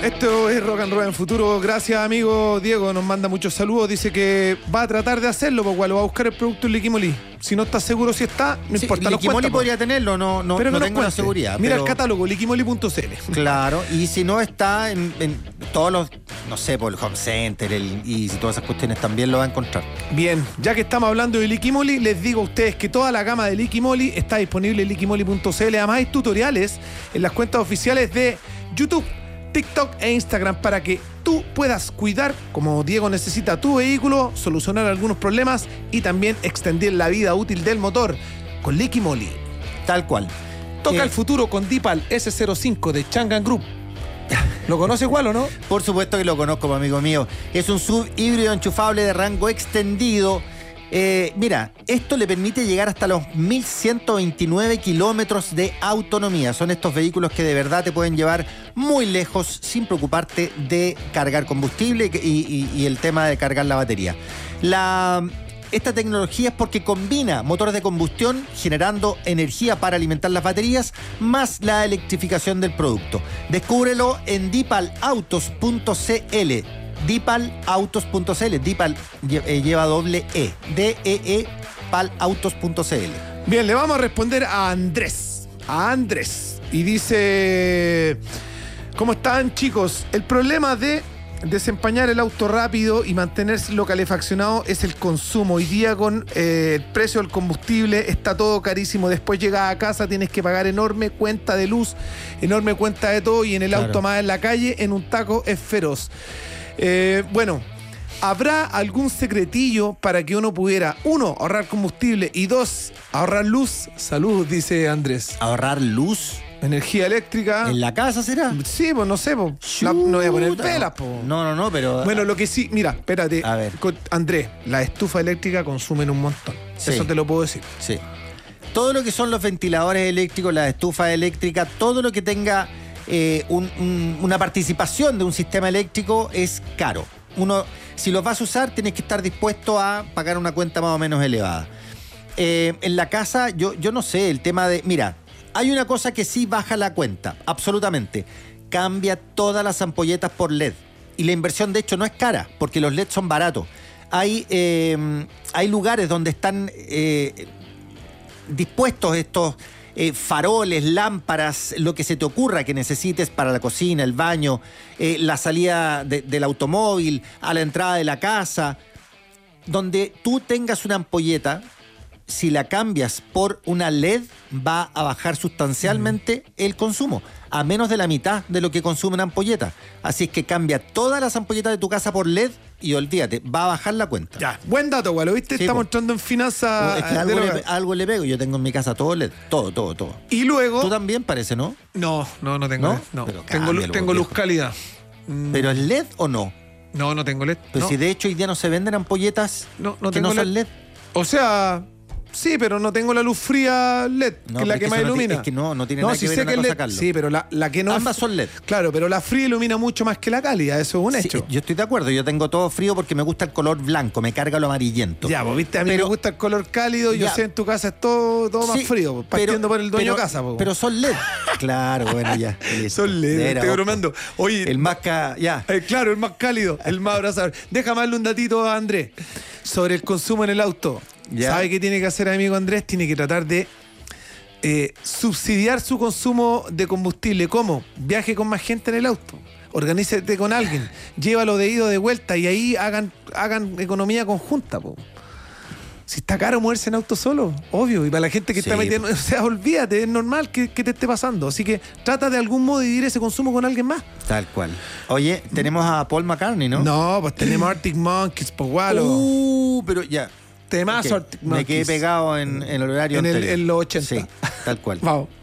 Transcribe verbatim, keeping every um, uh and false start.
Esto es Rock and Roll en Futuro. Gracias, amigo Diego. Nos manda muchos saludos. Dice que va a tratar de hacerlo, porque lo va a buscar el producto en Liquimoli. Si no está seguro si está, no sí, importa. Liquimoli podría tenerlo, no, no, pero no no tengo la seguridad. Mira pero... el catálogo, liquimoli punto c l. Claro, y si no está en, en todos los, no sé, por el Home Center el, y todas esas cuestiones también lo va a encontrar. Bien, ya que estamos hablando de Liquimoli, les digo a ustedes que toda la gama de Liquimoli está disponible en liquimoli punto c l. Además hay tutoriales en las cuentas oficiales de YouTube, TikTok e Instagram para que tú puedas cuidar, como Diego necesita, tu vehículo, solucionar algunos problemas y también extender la vida útil del motor con Liquimoli. Tal cual. Toca eh, el futuro con Dipal ese cero cinco de Changan Group. ¿Lo conoce igual o no? Por supuesto que lo conozco, amigo mío. Es un sub híbrido enchufable de rango extendido. Eh, mira, esto le permite llegar hasta los mil ciento veintinueve kilómetros de autonomía. Son estos vehículos que de verdad te pueden llevar muy lejos sin preocuparte de cargar combustible y, y, y el tema de cargar la batería. La, esta tecnología es porque combina motores de combustión generando energía para alimentar las baterías más la electrificación del producto. Descúbrelo en dipal autos punto c l. dipal autos punto c l. Dipal lleva doble E. D E E pal autos punto c l. Bien, le vamos a responder a Andrés. A Andrés. Y dice: ¿cómo están, chicos? El problema de desempañar el auto rápido y mantenerlo calefaccionado es el consumo. Hoy día con eh, el precio del combustible está todo carísimo. Después llegas a casa, tienes que pagar enorme cuenta de luz, enorme cuenta de todo, y en el Claro. auto más en la calle, en un taco, es feroz. Eh, bueno, ¿habrá algún secretillo para que uno pudiera, uno, ahorrar combustible y dos, ahorrar luz? Salud, dice Andrés. ¿Ahorrar luz? ¿Energía eléctrica? ¿En la casa será? Sí, pues no sé, pues. La- no voy a poner velas, pues. No, no, no, pero... Bueno, lo que sí, mira, espérate. A ver. Con- Andrés, la estufa eléctrica consumen un montón. Sí. Eso te lo puedo decir. Sí. Todo lo que son los ventiladores eléctricos, las estufas eléctricas, todo lo que tenga eh, un- un- una participación de un sistema eléctrico es caro. Uno, si los vas a usar, tienes que estar dispuesto a pagar una cuenta más o menos elevada. Eh, en la casa, yo, yo no sé, el tema de... Mira, hay una cosa que sí baja la cuenta, absolutamente. Cambia todas las ampolletas por L E D. Y la inversión, de hecho, no es cara, porque los L E D son baratos. Hay, eh, hay lugares donde están eh, dispuestos estos eh, faroles, lámparas, lo que se te ocurra que necesites para la cocina, el baño, eh, la salida de- del automóvil, a la entrada de la casa, donde tú tengas una ampolleta. Si la cambias por una L E D, va a bajar sustancialmente mm. el consumo, a menos de la mitad de lo que consume una ampolleta. Así es que cambia todas las ampolletas de tu casa por L E D y olvídate, va a bajar la cuenta. Ya, buen dato, güey. ¿Lo viste? Sí, Estamos po. entrando en finanzas. Es que algo, le, algo le pego. Yo tengo en mi casa todo L E D, todo, todo, todo. Y luego... Tú también parece, ¿no? No, no, no tengo ¿No? L E D. No. Pero Tengo, cámbialo, tengo luz viejo. cálida. Mm, ¿Pero es L E D o no? No, no tengo L E D. Pero no. si de hecho hoy día no se venden ampolletas No, no que tengo no son L E L D. E D. O sea... Sí, pero no tengo la luz fría L E D, No, que es la pero que es más eso no ti- ilumina. es que no, no tiene no, nada sí que ver sé una que cosa, L E D, Carlos. sí, pero la, la que no... Ambas son L E D. Claro, pero la fría ilumina mucho más que la cálida, eso es un Sí, hecho. yo estoy de acuerdo, yo tengo todo frío porque me gusta el color blanco, me carga lo amarillento. Ya, pues viste, a mí Pero- me gusta el color cálido, yo Ya. sé en tu casa es todo, todo más Sí, frío, pues, partiendo por el dueño de pero- casa. Pues. Pero son L E D. Claro, bueno, ya. listo. Son L E D, Era, estoy ojo. bromeando. Oye, El más ca... Ya. eh, claro, el más cálido, el más abrazador. Déjame darle un datito a Andrés sobre el consumo en el auto. Ya. ¿Sabe qué tiene que hacer, amigo Andrés? Tiene que tratar de eh, subsidiar su consumo de combustible. ¿Cómo? Viaje con más gente en el auto. Organícete con alguien, llévalo de ida o de vuelta y ahí hagan, hagan economía conjunta, po. Si está caro moverse en auto solo, obvio. Y para la gente que Sí, está metiendo, o sea, olvídate, es normal que, que te esté pasando. Así que trata de algún modo de dividir ese consumo con alguien más. Tal cual. Oye, tenemos a Paul McCartney, ¿no? No, pues tenemos Arctic Monkeys, pues gualo. Uh, pero ya. Temazo Ok, Arctic Me quedé Monkeys. pegado en, en el horario En el- anterior. en los ochenta. Sí, tal cual. Vamos.